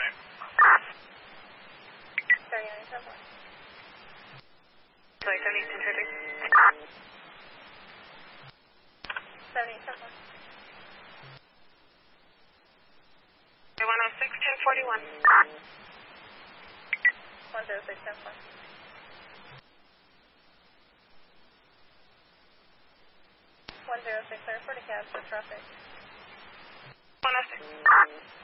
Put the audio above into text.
39, Sorry, 78, 78, 10, 106, 1041. 106, 10, 106, sir, for the cab for traffic. 106.